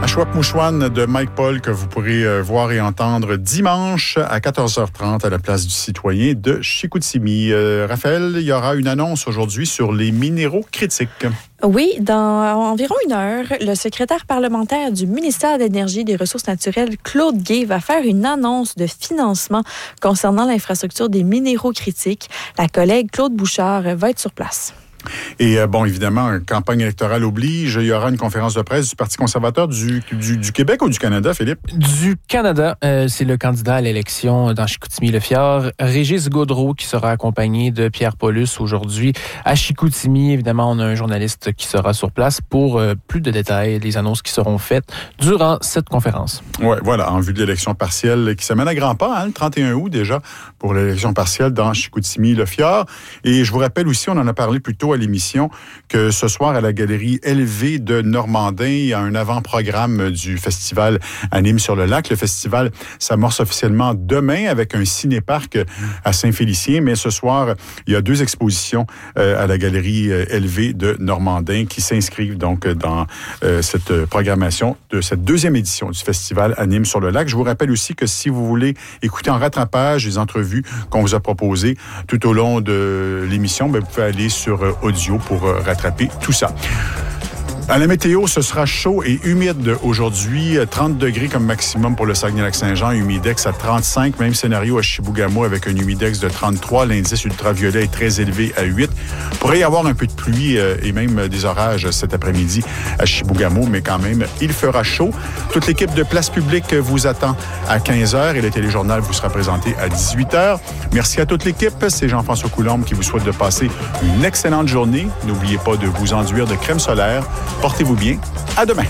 Mouchouane de Mike Paul que vous pourrez voir et entendre dimanche à 14h30 à la place du citoyen de Chicoutimi. Raphaël, il y aura une annonce aujourd'hui sur les minéraux critiques. Oui, dans environ une heure, le secrétaire parlementaire du ministère de l'Énergie et des Ressources naturelles, Claude Guay, va faire une annonce de financement concernant l'infrastructure des minéraux critiques. La collègue Claude Bouchard va être sur place. Et bon, évidemment, campagne électorale oblige, il y aura une conférence de presse du Parti conservateur du Québec ou du Canada, Philippe? Du Canada, c'est le candidat à l'élection dans Chicoutimi-Le-Fjord, Régis Gaudreault, qui sera accompagné de Pierre Paulus aujourd'hui à Chicoutimi. Évidemment, on a un journaliste qui sera sur place pour plus de détails, les annonces qui seront faites durant cette conférence. Oui, voilà, en vue de l'élection partielle qui se mène à grands pas, le 31 août déjà, pour l'élection partielle dans Chicoutimi-Le-Fjord. Et je vous rappelle aussi, on en a parlé plus tôt à l'émission, que ce soir, à la Galerie LV de Normandin, il y a un avant-programme du festival Anime sur le lac. Le festival s'amorce officiellement demain avec un ciné-parc à Saint-Félicien, mais ce soir, il y a 2 expositions à la Galerie LV de Normandin qui s'inscrivent donc dans cette programmation de cette 2e édition du festival Anime sur le lac. Je vous rappelle aussi que si vous voulez écouter en rattrapage les entrevues qu'on vous a proposées tout au long de l'émission, vous pouvez aller sur audio pour rattraper tout ça. À la météo, ce sera chaud et humide aujourd'hui. 30 degrés comme maximum pour le Saguenay-Lac-Saint-Jean, humidex à 35. Même scénario à Chibougamau avec un humidex de 33. L'indice ultraviolet est très élevé à 8. Il pourrait y avoir un peu de pluie et même des orages cet après-midi à Chibougamau, mais quand même, il fera chaud. Toute l'équipe de Place Publique vous attend à 15h et le téléjournal vous sera présenté à 18h. Merci à toute l'équipe. C'est Jean-François Coulombe qui vous souhaite de passer une excellente journée. N'oubliez pas de vous enduire de crème solaire. Portez-vous bien. À demain.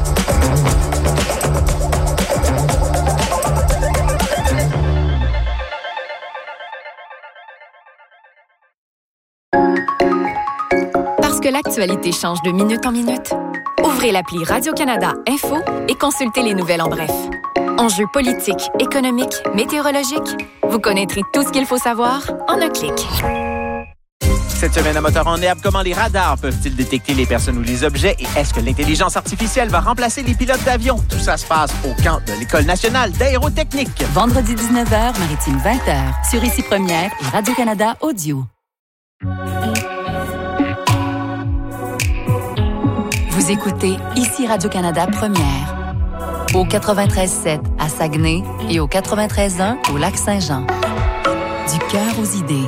Parce que l'actualité change de minute en minute, ouvrez l'appli Radio-Canada Info et consultez les nouvelles en bref. Enjeux politiques, économiques, météorologiques, vous connaîtrez tout ce qu'il faut savoir en un clic. Cette semaine à Moteur en herbe, comment les radars peuvent-ils détecter les personnes ou les objets et est-ce que l'intelligence artificielle va remplacer les pilotes d'avion? Tout ça se passe au camp de l'École nationale d'aérotechnique. Vendredi 19h, Maritime 20h, sur Ici Première et Radio-Canada Audio. Vous écoutez Ici Radio-Canada Première, au 93.7 à Saguenay et au 93.1 au Lac-Saint-Jean. Du cœur aux idées.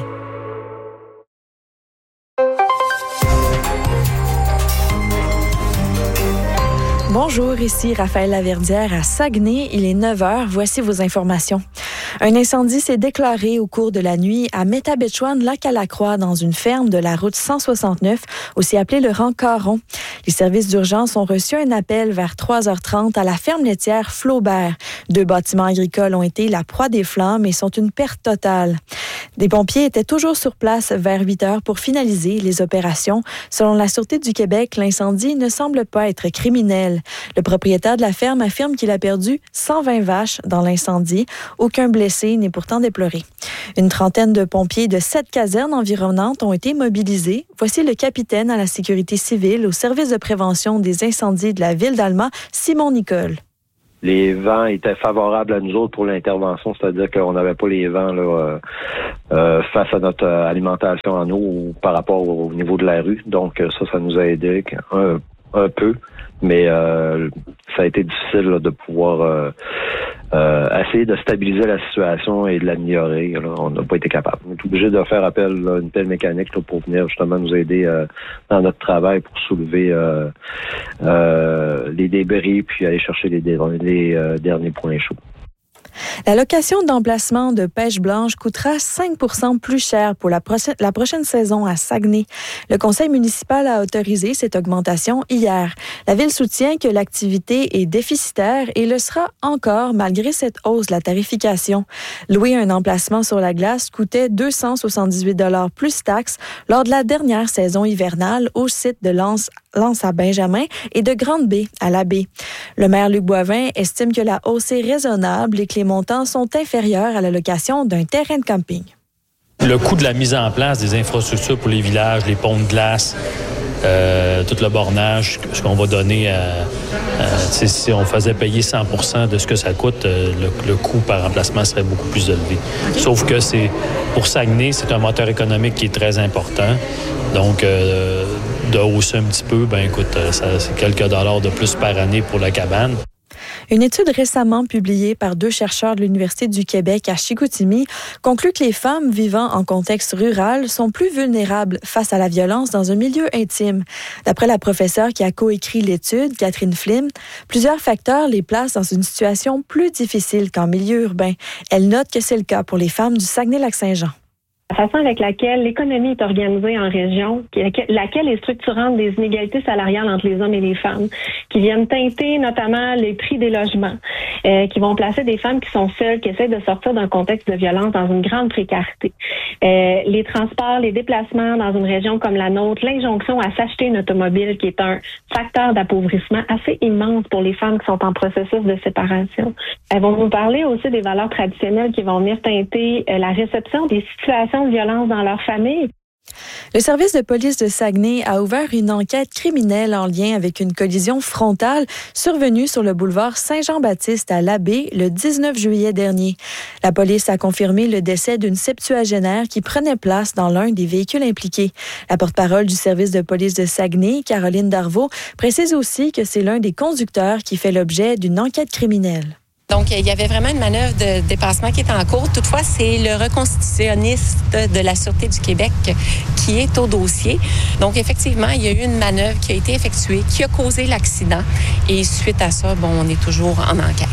Bonjour, ici Raphaël Laverdière à Saguenay. Il est 9h. Voici vos informations. Un incendie s'est déclaré au cours de la nuit à Métabetchouan-Lac-à-la-Croix dans une ferme de la route 169, aussi appelée le rang Caron. Les services d'urgence ont reçu un appel vers 3h30 à la ferme laitière Flaubert. 2 bâtiments agricoles ont été la proie des flammes et sont une perte totale. Des pompiers étaient toujours sur place vers 8h pour finaliser les opérations. Selon la Sûreté du Québec, l'incendie ne semble pas être criminel. Le propriétaire de la ferme affirme qu'il a perdu 120 vaches dans l'incendie. Aucun blessé n'est pourtant déploré. Une trentaine de pompiers de 7 casernes environnantes ont été mobilisés. Voici le capitaine à la sécurité civile au service de prévention des incendies de la ville d'Alma, Simon Nicole. Les vents étaient favorables à nous autres pour l'intervention, c'est-à-dire qu'on n'avait pas les vents là, face à notre alimentation en eau ou par rapport au niveau de la rue. Donc ça nous a aidé un peu, mais ça a été difficile là, de pouvoir essayer de stabiliser la situation et de l'améliorer. Là. On n'a pas été capable. On est obligé de faire appel à une telle mécanique là, pour venir justement nous aider dans notre travail pour soulever les débris puis aller chercher les derniers points chauds. La location d'emplacement de pêche blanche coûtera 5% plus cher pour la prochaine saison à Saguenay. Le conseil municipal a autorisé cette augmentation hier. La ville soutient que l'activité est déficitaire et le sera encore malgré cette hausse de la tarification. Louer un emplacement sur la glace coûtait 278 $ plus taxes lors de la dernière saison hivernale au site de Lens à Benjamin et de Grande-Baie à la baie. Le maire Luc Boivin estime que la hausse est raisonnable et que les montants sont inférieurs à la location d'un terrain de camping. Le coût de la mise en place des infrastructures pour les villages, les ponts de glace, tout le bornage, ce qu'on va donner si on faisait payer 100% de ce que ça coûte, le coût par remplacement serait beaucoup plus élevé. Sauf que pour Saguenay, c'est un moteur économique qui est très important. Donc, de hausser un petit peu, c'est quelques dollars de plus par année pour la cabane. Une étude récemment publiée par 2 chercheurs de l'Université du Québec à Chicoutimi conclut que les femmes vivant en contexte rural sont plus vulnérables face à la violence dans un milieu intime. D'après la professeure qui a coécrit l'étude, Catherine Flynn, plusieurs facteurs les placent dans une situation plus difficile qu'en milieu urbain. Elle note que c'est le cas pour les femmes du Saguenay-Lac-Saint-Jean. La façon avec laquelle l'économie est organisée en région, laquelle est structurante des inégalités salariales entre les hommes et les femmes, qui viennent teinter notamment les prix des logements, qui vont placer des femmes qui sont seules, qui essaient de sortir d'un contexte de violence dans une grande précarité. Les transports, les déplacements dans une région comme la nôtre, l'injonction à s'acheter une automobile qui est un facteur d'appauvrissement assez immense pour les femmes qui sont en processus de séparation. Elles vont nous parler aussi des valeurs traditionnelles qui vont venir teinter la réception des situations de violence dans leur famille. Le service de police de Saguenay a ouvert une enquête criminelle en lien avec une collision frontale survenue sur le boulevard Saint-Jean-Baptiste à Labbé le 19 juillet dernier. La police a confirmé le décès d'une septuagénaire qui prenait place dans l'un des véhicules impliqués. La porte-parole du service de police de Saguenay, Caroline Darvaux, précise aussi que c'est l'un des conducteurs qui fait l'objet d'une enquête criminelle. Donc, il y avait vraiment une manœuvre de dépassement qui est en cours. Toutefois, c'est le reconstitutionniste de la Sûreté du Québec qui est au dossier. Donc, effectivement, il y a eu une manœuvre qui a été effectuée, qui a causé l'accident. Et suite à ça, on est toujours en enquête.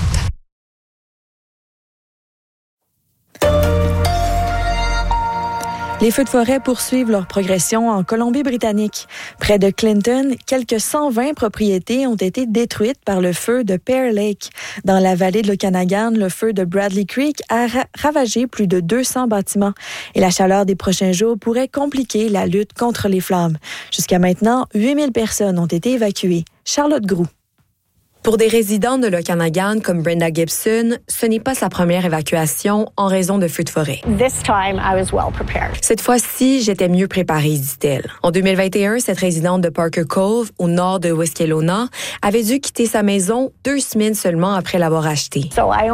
Les feux de forêt poursuivent leur progression en Colombie-Britannique. Près de Clinton, quelques 120 propriétés ont été détruites par le feu de Pear Lake. Dans la vallée de l'Okanagan, le feu de Bradley Creek a ravagé plus de 200 bâtiments. Et la chaleur des prochains jours pourrait compliquer la lutte contre les flammes. Jusqu'à maintenant, 8000 personnes ont été évacuées. Charlotte Groux. Pour des résidents de l'Okanagan comme Brenda Gibson, ce n'est pas sa première évacuation en raison de feux de forêt. Cette fois-ci, j'étais mieux préparée, dit-elle. En 2021, cette résidente de Parker Cove, au nord de West-Kelowna, avait dû quitter sa maison 2 semaines seulement après l'avoir achetée.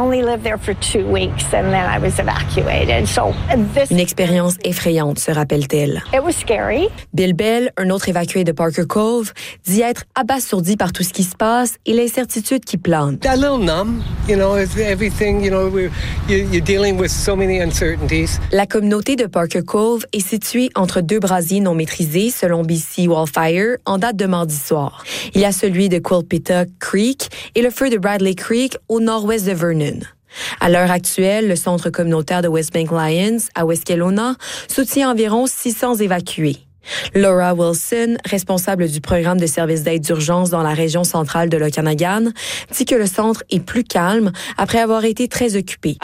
Une expérience effrayante, se rappelle-t-elle. Bill Bell, un autre évacué de Parker Cove, dit être abasourdi par tout ce qui se passe et les incertitudes qui planent. A little numb, everything, you're dealing with so many uncertainties. La communauté de Parker Cove est située entre 2 brasiers non maîtrisés, selon BC Wildfire, en date de mardi soir. Il y a celui de Quilpita Creek et le feu de Bradley Creek au nord-ouest de Vernon. À l'heure actuelle, le centre communautaire de Westbank Lions, à West-Kelowna, soutient environ 600 évacués. Laura Wilson, responsable du programme de services d'aide d'urgence dans la région centrale de l'Okanagan, dit que le centre est plus calme après avoir été très occupé.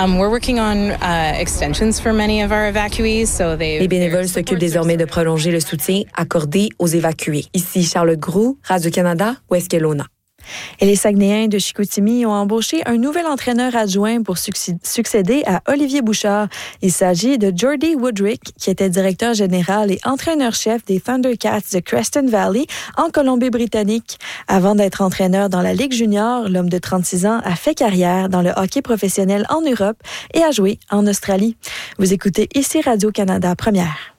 Les bénévoles s'occupent désormais de prolonger le soutien accordé aux évacués. Ici Charlotte Groux, Radio-Canada, West-Kelowna. Et les Saguenayens de Chicoutimi ont embauché un nouvel entraîneur adjoint pour succéder à Olivier Bouchard. Il s'agit de Jordy Woodrick, qui était directeur général et entraîneur-chef des Thundercats de Creston Valley en Colombie-Britannique. Avant d'être entraîneur dans la Ligue junior, l'homme de 36 ans a fait carrière dans le hockey professionnel en Europe et a joué en Australie. Vous écoutez ici Radio-Canada Première.